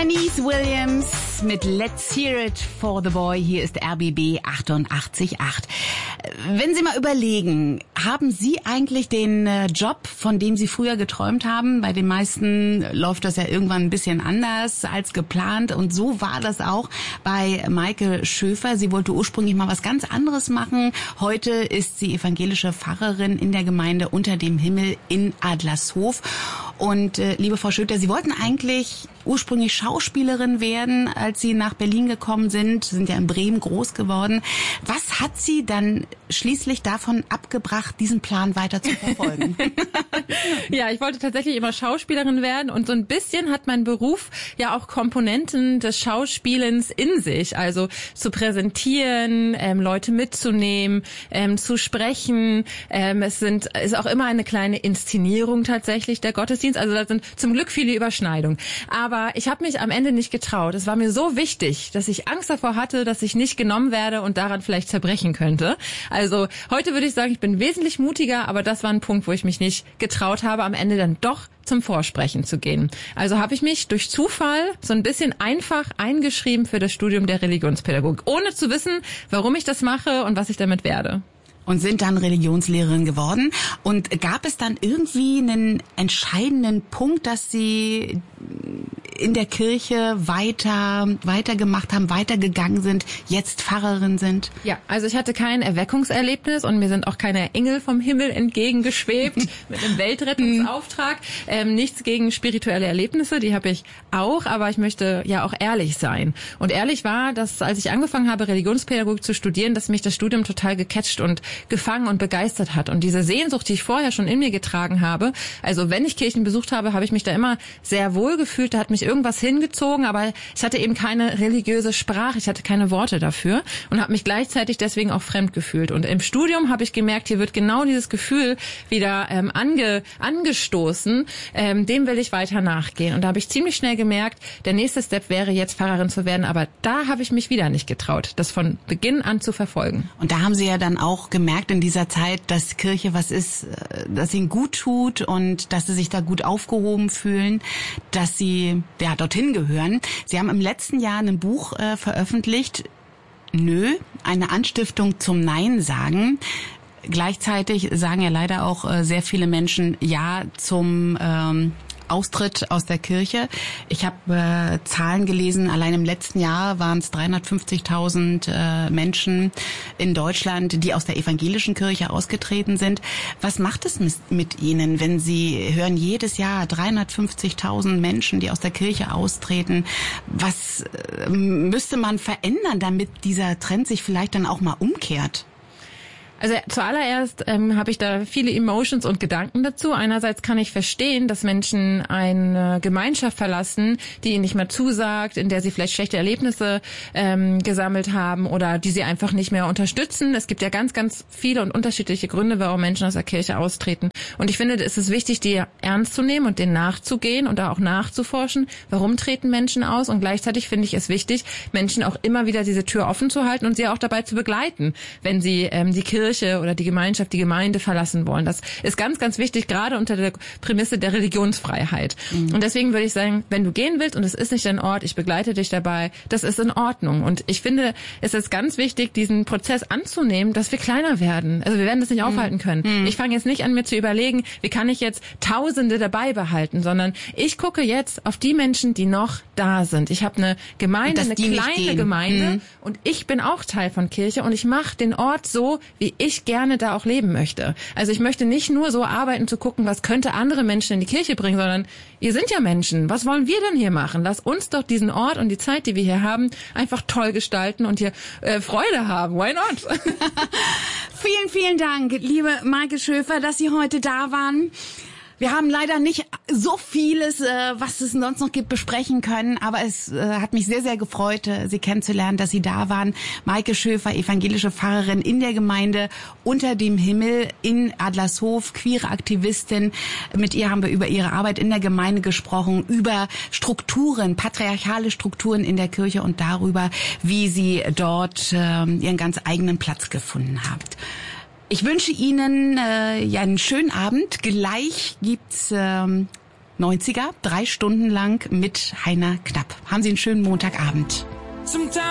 Denise Williams mit Let's Hear It for the Boy. Hier ist RBB 88.8. Wenn Sie mal überlegen, haben Sie eigentlich den Job, von dem Sie früher geträumt haben? Bei den meisten läuft das ja irgendwann ein bisschen anders als geplant. Und so war das auch bei Maike Schöfer. Sie wollte ursprünglich mal was ganz anderes machen. Heute ist sie evangelische Pfarrerin in der Gemeinde Unter dem Himmel in Adlershof. Und liebe Frau Schöter, Sie wollten eigentlich ursprünglich Schauspielerin werden, als Sie nach Berlin gekommen sind ja in Bremen groß geworden. Was hat Sie dann schließlich davon abgebracht, diesen Plan weiter zu verfolgen? Ja, ich wollte tatsächlich immer Schauspielerin werden und so ein bisschen hat mein Beruf ja auch Komponenten des Schauspielens in sich. Also zu präsentieren, Leute mitzunehmen, zu sprechen. Ist auch immer eine kleine Inszenierung tatsächlich der Gottesdienst. Also da sind zum Glück viele Überschneidungen. Aber ich habe mich am Ende nicht getraut. Es war mir so wichtig, dass ich Angst davor hatte, dass ich nicht genommen werde und daran vielleicht zerbrechen könnte. Also heute würde ich sagen, ich bin wesentlich mutiger, aber das war ein Punkt, wo ich mich nicht getraut habe, am Ende dann doch zum Vorsprechen zu gehen. Also habe ich mich durch Zufall so ein bisschen einfach eingeschrieben für das Studium der Religionspädagogik, ohne zu wissen, warum ich das mache und was ich damit werde. Und sind dann Religionslehrerin geworden. Und gab es dann irgendwie einen entscheidenden Punkt, dass Sie in der Kirche weitergemacht haben, weitergegangen sind, jetzt Pfarrerin sind? Ja, also ich hatte kein Erweckungserlebnis und mir sind auch keine Engel vom Himmel entgegengeschwebt mit einem Weltrettungsauftrag. Nichts gegen spirituelle Erlebnisse, die habe ich auch, aber ich möchte ja auch ehrlich sein. Und ehrlich war, dass als ich angefangen habe, Religionspädagogik zu studieren, dass mich das Studium total gecatcht und gefangen und begeistert hat. Und diese Sehnsucht, die ich vorher schon in mir getragen habe, also wenn ich Kirchen besucht habe, habe ich mich da immer sehr wohl gefühlt, da hat mich irgendwas hingezogen, aber ich hatte eben keine religiöse Sprache, ich hatte keine Worte dafür und habe mich gleichzeitig deswegen auch fremd gefühlt. Und im Studium habe ich gemerkt, hier wird genau dieses Gefühl wieder angestoßen, dem will ich weiter nachgehen. Und da habe ich ziemlich schnell gemerkt, der nächste Step wäre jetzt Pfarrerin zu werden, aber da habe ich mich wieder nicht getraut, das von Beginn an zu verfolgen. Und da haben Sie ja dann auch gemerkt in dieser Zeit, dass Kirche was ist, das Ihnen gut tut und dass Sie sich da gut aufgehoben fühlen, dass Sie ja dorthin gehören. Sie haben im letzten Jahr ein Buch veröffentlicht, eine Anstiftung zum Nein sagen. Gleichzeitig sagen ja leider auch sehr viele Menschen Ja zum Austritt aus der Kirche. Ich habe Zahlen gelesen, allein im letzten Jahr waren es 350.000 Menschen in Deutschland, die aus der evangelischen Kirche ausgetreten sind. Was macht es mit Ihnen, wenn Sie hören, jedes Jahr 350.000 Menschen, die aus der Kirche austreten? Was müsste man verändern, damit dieser Trend sich vielleicht dann auch mal umkehrt? Also zuallererst habe ich da viele Emotions und Gedanken dazu. Einerseits kann ich verstehen, dass Menschen eine Gemeinschaft verlassen, die ihnen nicht mehr zusagt, in der sie vielleicht schlechte Erlebnisse gesammelt haben oder die sie einfach nicht mehr unterstützen. Es gibt ja ganz, ganz viele und unterschiedliche Gründe, warum Menschen aus der Kirche austreten. Und ich finde, es ist wichtig, die ernst zu nehmen und denen nachzugehen und da auch nachzuforschen, warum treten Menschen aus. Und gleichzeitig finde ich es wichtig, Menschen auch immer wieder diese Tür offen zu halten und sie auch dabei zu begleiten, wenn sie die Kirche oder die Gemeinschaft, die Gemeinde verlassen wollen. Das ist ganz, ganz wichtig, gerade unter der Prämisse der Religionsfreiheit. Und deswegen würde ich sagen, wenn du gehen willst und es ist nicht dein Ort, ich begleite dich dabei, das ist in Ordnung. Und ich finde, es ist ganz wichtig, diesen Prozess anzunehmen, dass wir kleiner werden. Also wir werden das nicht aufhalten können. Ich fange jetzt nicht an, mir zu überlegen, wie kann ich jetzt Tausende dabei behalten, sondern ich gucke jetzt auf die Menschen, die noch da sind. Ich habe eine Gemeinde, eine kleine Gemeinde und ich bin auch Teil von Kirche und ich mache den Ort so, wie ich gerne da auch leben möchte. Also ich möchte nicht nur so arbeiten, zu gucken, was könnte andere Menschen in die Kirche bringen, sondern ihr sind ja Menschen. Was wollen wir denn hier machen? Lass uns doch diesen Ort und die Zeit, die wir hier haben, einfach toll gestalten und hier Freude haben. Why not? Vielen, vielen Dank, liebe Maike Schöfer, dass Sie heute da waren. Wir haben leider nicht so vieles, was es sonst noch gibt, besprechen können, aber es hat mich sehr, sehr gefreut, Sie kennenzulernen, dass Sie da waren. Maike Schöfer, evangelische Pfarrerin in der Gemeinde Unter dem Himmel in Adlershof, queere Aktivistin. Mit ihr haben wir über ihre Arbeit in der Gemeinde gesprochen, über Strukturen, patriarchale Strukturen in der Kirche und darüber, wie sie dort ihren ganz eigenen Platz gefunden hat. Ich wünsche Ihnen einen schönen Abend. Gleich gibt's 90er, 3 Stunden lang mit Heiner Knapp. Haben Sie einen schönen Montagabend.